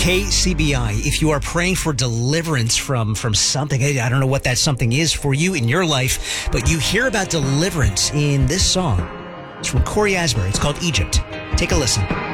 KCBI. If you are praying for deliverance from something, I don't know what that something is for you in your life, but you hear about deliverance in this song. It's from Corey Asbury. It's called Egypt. Take a listen.